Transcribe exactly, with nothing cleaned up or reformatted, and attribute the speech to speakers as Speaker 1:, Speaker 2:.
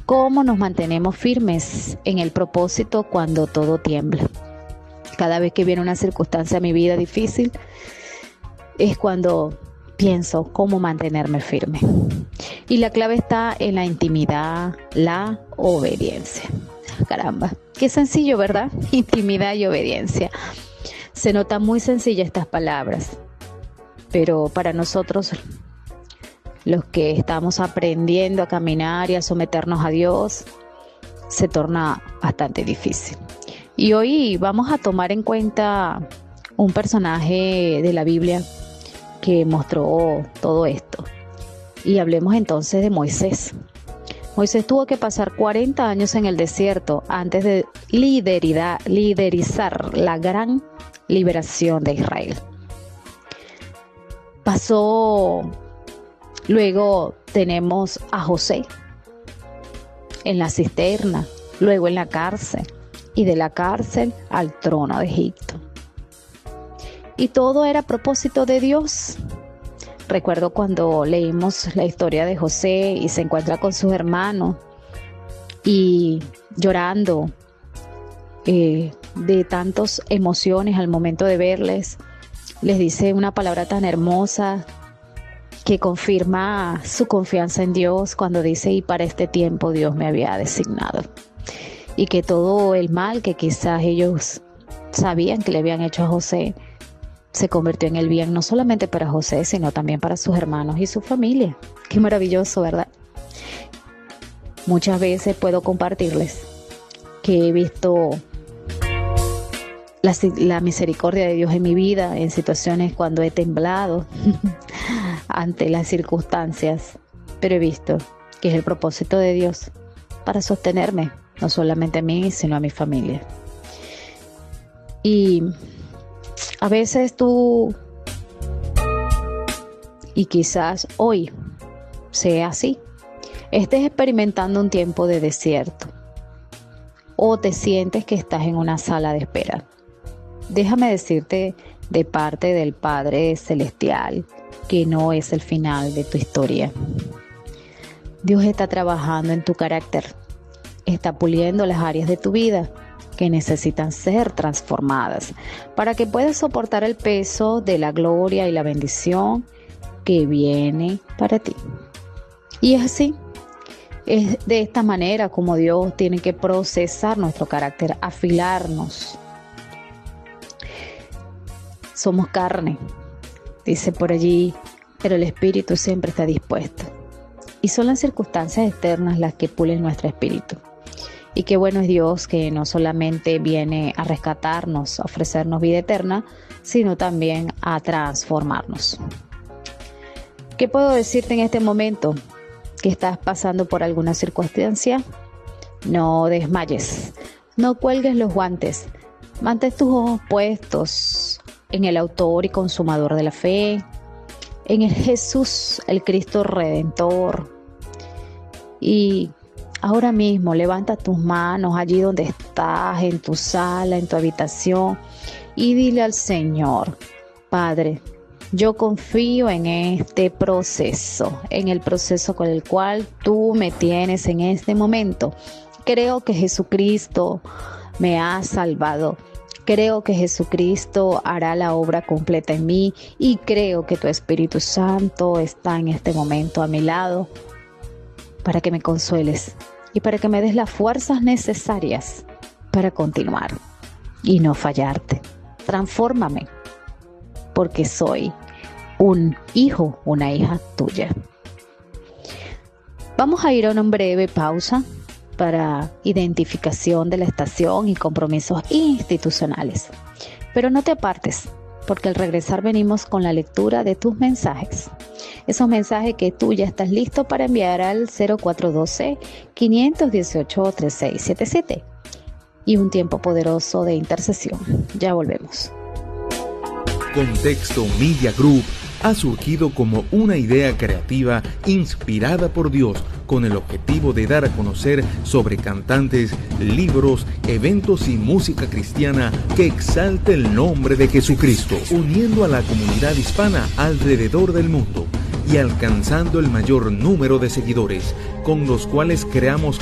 Speaker 1: ¿Cómo nos mantenemos firmes en el propósito cuando todo tiembla? Cada vez que viene una circunstancia a mi vida difícil, es cuando pienso cómo mantenerme firme. Y la clave está en la intimidad, la obediencia. Caramba, qué sencillo, ¿verdad? Intimidad y obediencia. Se notan muy sencillas estas palabras, pero para nosotros, los que estamos aprendiendo a caminar y a someternos a Dios, se torna bastante difícil. Y hoy vamos a tomar en cuenta un personaje de la Biblia que mostró todo esto. Y hablemos entonces de Moisés. Moisés tuvo que pasar cuarenta años en el desierto antes de lideridad, liderizar la gran liberación de Israel. Pasó, luego tenemos a José en la cisterna, luego en la cárcel y de la cárcel al trono de Egipto. Y todo era a propósito de Dios. Recuerdo cuando leímos la historia de José y se encuentra con sus hermanos y llorando eh, de tantas emociones al momento de verles, les dice una palabra tan hermosa que confirma su confianza en Dios cuando dice: y para este tiempo Dios me había designado. Y que todo el mal que quizás ellos sabían que le habían hecho a José se convirtió en el bien, no solamente para José, sino también para sus hermanos y su familia. Qué maravilloso, ¿verdad? Muchas veces puedo compartirles que he visto la, la misericordia de Dios en mi vida, en situaciones cuando he temblado ante las circunstancias, pero he visto que es el propósito de Dios para sostenerme, no solamente a mí, sino a mi familia. Y a veces tú, y quizás hoy sea así, estés experimentando un tiempo de desierto o te sientes que estás en una sala de espera. Déjame decirte de parte del Padre Celestial que no es el final de tu historia. Dios está trabajando en tu carácter, está puliendo las áreas de tu vida que necesitan ser transformadas para que puedas soportar el peso de la gloria y la bendición que viene para ti. Y es así, es de esta manera como Dios tiene que procesar nuestro carácter, afilarnos. Somos carne, dice por allí, pero el espíritu siempre está dispuesto. Y son las circunstancias externas las que pulen nuestro espíritu. Y qué bueno es Dios que no solamente viene a rescatarnos, a ofrecernos vida eterna, sino también a transformarnos. ¿Qué puedo decirte en este momento? ¿Que estás pasando por alguna circunstancia? No desmayes, no cuelgues los guantes, mantén tus ojos puestos en el autor y consumador de la fe, en el Jesús, el Cristo Redentor. Y ahora mismo levanta tus manos allí donde estás, en tu sala, en tu habitación, y dile al Señor: Padre, yo confío en este proceso, en el proceso con el cual tú me tienes en este momento. Creo que Jesucristo me ha salvado. Creo que Jesucristo hará la obra completa en mí y creo que tu Espíritu Santo está en este momento a mi lado para que me consueles y para que me des las fuerzas necesarias para continuar y no fallarte. Transfórmame, porque soy un hijo, una hija tuya. Vamos a ir a una breve pausa para identificación de la estación y compromisos institucionales. Pero no te apartes, porque al regresar venimos con la lectura de tus mensajes. Esos mensajes que tú ya estás listo para enviar al cero cuatro uno dos, cinco uno ocho, tres seis siete siete. Y un tiempo poderoso de intercesión. Ya volvemos.
Speaker 2: Contexto Media Group ha surgido como una idea creativa inspirada por Dios con el objetivo de dar a conocer sobre cantantes, libros, eventos y música cristiana que exalte el nombre de Jesucristo, uniendo a la comunidad hispana alrededor del mundo y alcanzando el mayor número de seguidores, con los cuales creamos